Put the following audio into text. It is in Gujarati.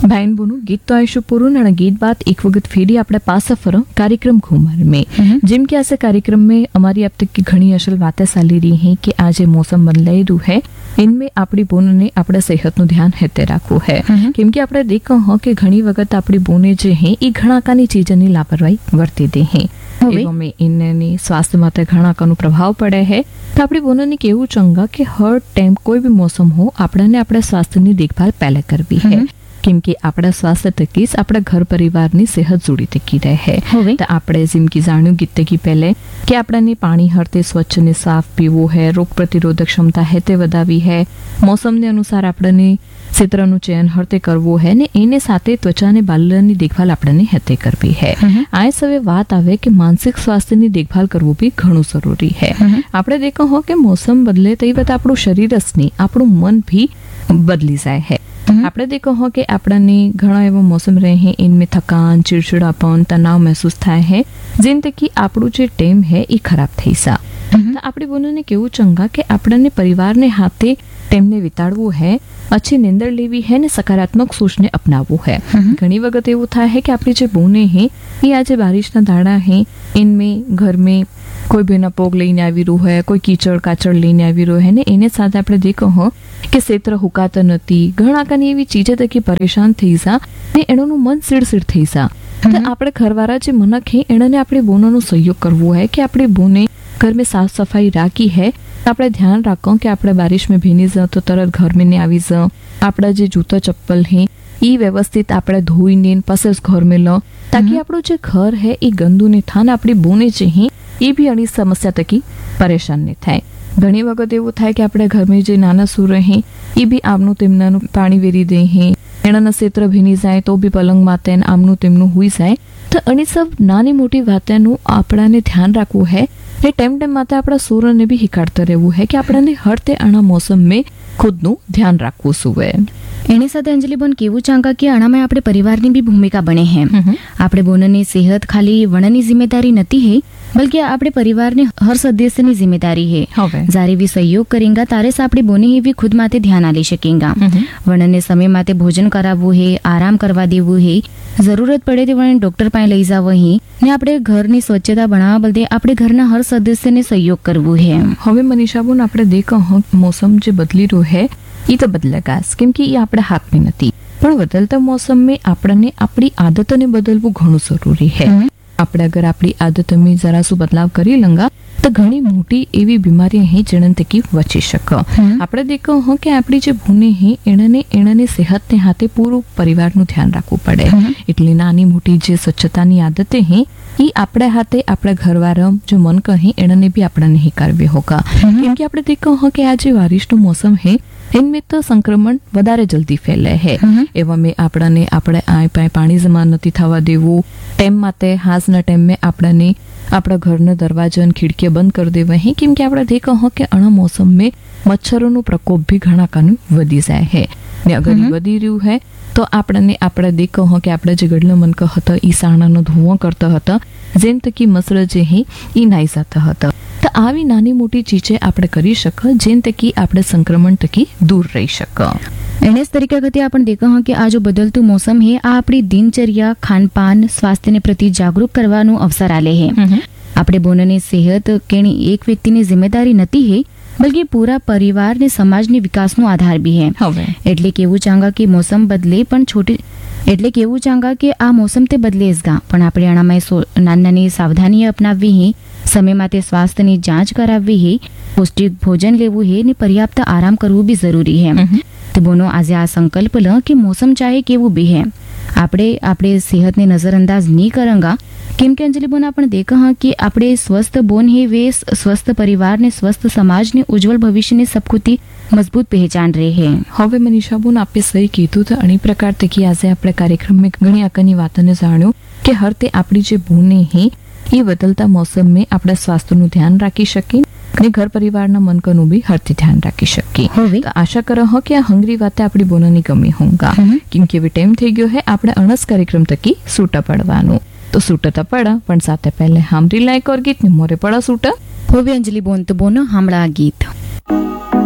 બહેન બોનું ગીત તો આવીશું પૂરું અને ગીત બાદ एक वक्त फेरी આપણે पास फर कार्यक्रम घूमर में जिम के ऐसे कार्यक्रम में हमारी अब तक की घनी असल बातें चाली रही हैं कि आज मौसम बदलाई रू है इनमें આપણી બોનને આપણા સેહતનું ધ્યાન હેતે રાખવું હે કેમ કે આપણે દેખો હો કે ઘણી વખત આપણી બોને જે હે એ ઘણા કાની ચીજની લાપરવાહી વર્તી દે હે એમાં ઇનની સ્વાસ્થ્ય માટે ઘણા કાનો પ્રભાવ પડે હે તો આપણી બોનને કેવું ચંગા કે હર ટાઈમ કોઈ भी मौसम हो આપણને આપણા સ્વાસ્થ્યની દેખભાળ પહેલે કરવી હે કેમ કે આપણા સ્વાસ્થ્ય તકી જ આપણા ઘર પરિવારની સેહત જોડી તકી રહે તો આપણે જેમ કે જાણ્યું ગીત તકી પહેલે કે આપણને પાણી હરતે સ્વચ્છ ને સાફ પીવું હે રોગ પ્રતિરોધક ક્ષમતા હેતે વધાવી હે મોસમને અનુસાર આપણને ક્ષેત્રનું ચયન હરતે કરવું હે ને એને સાથે ત્વચાને બાલની દેખભાળ આપણને હેતે કરવી હે આ સવે વાત આવે કે માનસિક સ્વાસ્થ્યની દેખભાળ કરવું બી ઘણું જરૂરી હે આપણે દેખો હો કે મોસમ બદલે તો એ વાત આપણું શરીર જ નહીં આપણું મન भी બદલી જાય હે આપણે देखो हो कि આપણને ઘણા એવો મોસમ રહે हैं इनमें थकान चिड़चिड़ापन तनाव महसूस થાય है जिंदगी આપણું જે ટેમ है એ ખરાબ થઈ સા તો આપણે બોનને કેવું ચંગા કે આપણને પરિવારને હાથે ટેમને વિતાડવું है अच्छी नींदर लेवी है ने सकारात्मक सोचने अपनावવું है ઘણી વખત એવું થાય है कि આપણી જે બોને है ये આજે બારિશના દાડા है इनमें घर में કોઈ ભીના પોગ લઈને આવી રહ્યું હોય કોઈ કીચડ કાચડ લઈને આવી રહ્યું હોય ને એને સાથે આપણે દેખો હો કે ક્ષેત્ર હુકાતા નથી ઘણા કાની એવી ચીજે તકી પરેશાન થઈ જા ને એનું મન સીડસીડ થઈ જા તો આપણે ઘરવાળા જે મનક હે એને આપણે બોનોનો સહયોગ કરવો है कि આપણે બોને घर में साफ सफाई राखी है આપણે ધ્યાન રાખો કે આપણે બારિશ में ભીની જ તો તરત घर में ને આવી જ આપણા જે જૂતા ચપ્પલ હે ई व्यवस्थित આપણે ધોઈને પછી જ घर में લો ताकि આપણું જે ઘર હે એ ગંદુ ને થાન આપણી બોને જે હે એ भी અણી સમસ્યા તકી પરેશાન નહીં થાય ઘણી વખત એવું થાય કે આપણે ઘરમાં જે નાના સૂર હે એ भी આમનું તેમનાનું પાણી વેરી દે હે એના ક્ષેત્ર ભીની જાય તો भी પલંગ માતે આમનું તેમનું હુઈ જાય તો અણી સબ નાની મોટી વાતનું આપણાને ધ્યાન રાખવું હે એ ટાઈમ માટે આપણા સૂરને भी હિકાડતા રહેવું હે કે આપણને હર તે આના મોસમ में ખુદનું ધ્યાન રાખવું સુવે એની સાથે અંજલિ બોન કેવું ચાંગા કે આનામાં આપણે પરિવારની भी ભૂમિકા બને હે આપણે બોનની સેહત ખાલી વણની जिम्मेदारी નથી હે बल्कि આપણે પરિવારની હર સદસ્યની जिम्मेदारी है जारे भी सहयोग करेंगा तारे से આપણે બોને भी खुद माते ध्यान आली सकेंगा वणने समय माते भोजन करावવું है आराम करवा देवવું है जरूरत पड़े तो वण डॉक्टर पाए लई जाव ही ने આપણે ઘરની સ્વચ્છતા બનાવવા બદલે આપણે ઘરના હર સદસ્યને સહયોગ કરવું है હવે મનીષાબોન આપણે દેખો મોસમ જે બદલી રહ્યો है એ તો બદલેગા કેમ કે એ આપણા હાથમાં નથી પણ બદલતા મોસમ में આપણને આપણી આદતોને બદલવું ઘણું જરૂરી है આપણે અગર આપણી આદતોમાં જરા શું બદલાવ કરી લંગા તો ઘણી મોટી એવી બીમારી હે જેણે તકી બચી શકે આપણે દેખો હો કે આપણી જે ભૂને હે એણે સેહતને હાથે પૂરું પરિવારનું ધ્યાન રાખવું પડે એટલે નાની મોટી જે સ્વચ્છતાની આદતે હે એ આપણે હાથે આપણા ઘરવાળા જો મન કહે એણે भी આપણને ही કરવી હોगा કેમ કે આપણે દેખો હો કે આ જે બારિશનો મોસમ હે इनमें तो संक्रमण વધારે જલ્દી ફેલે હે એવા મે આપણને આપણે આય પાય પાણી જમા નથી થવા દેવું ટાઈમ માટે હાસના ટાઈમ મે આપણને આપણા ઘરના દરવાજા અને ખિડકી બંધ કરી દેવા હે કેમ કે આપણે દેખો હો કે અણા મોસમ મે મચ્છરોનો પ્રકોપ भी ઘણા કાનું વધી જાય હે ને અગર વધી રહ્યું હે તો આપણને આપણે દેખો હો કે આપણે જે ગડલો મન ક હતો ઈ સાણાનો ધુઓ કરતા હતા જેમ તકી મસર જે હે ઈ નાઈ જતા હતા તો આવી નાની મોટી ચીજે આપણે કરી શક જેન તકી આપણે સંક્રમણ તકી दूर રહી શક એને જ તરીકે ગતિ આપણે દેખા હા કે આ જો બદલતું મોસમ હે આ આપણી દિનચર્યા ખાનપાન સ્વાસ્થ્યને પ્રતિ જાગૃત કરવાનું અવસર આલે હે આપણે બોનની સેહત કેણી એક વ્યક્તિની जिम्मेदारी નથી હે બલ્કि પૂરા પરિવાર ને સમાજની વિકાસનો આધાર भी હે એટલે કેવું ચાંગા કે મોસમ બદલે પણ છોટી એટલે કેવું ચાંગા કે આ મોસમ તે બદલે જ ગા પણ આપણે આનામાં નાની સાવધાની અપનાવવી હે समय माते स्वास्थ्य ની जांच કરાવવી હે પૌષ્ટિક ભોજન લેવું હે ને પર્યાપ્ત આરામ કરવું भी જરૂરી હે તે બોનો આજે આ સંકલ્પ લ કે મોસમ ચાહે કેવું भी હે આપણે સેહતને નજરઅંદાજ નહીં કરાંગા કેમ કે અંજલિ બોન આપણે દેખા હા કે આપણે સ્વસ્થ બોન હે वे સ્વસ્થ પરિવાર ને સ્વસ્થ સમાજ ને ઉજ્જવળ ભવિષ્ય ને સબકુતી મજબૂત પહેચાન રહે હે હવે મનીષા બોન આપે સહી કીધું તો અણી પ્રકાર તકી આજે આપણે કાર્યક્રમ में ઘણી આકની વાતોને જાણ્યું કે હર તે આપણી જે બોને હે એ બદલતા મોસમ में આપણે સ્વાસ્થ્યનું ધ્યાન રાખી શકીએ અને ઘર પરિવારના મનકનું भी હરથી ધ્યાન રાખી શકીએ હવે આશા કરો હો કે આ હંગરી વાતે આપણી બોનની ગમી હોંગા કેમ કે હવે ટાઈમ થઈ ગયો હે આપણે અણસ કાર્યક્રમ તકી સૂટા પડવાનું તો સૂટા પડા પણ સાથે પહેલે હામરી લાયક ઓર ગીત ને મોરે પડા સૂટા હવે અંજલિ બોન તો બોનો હામળા ગીત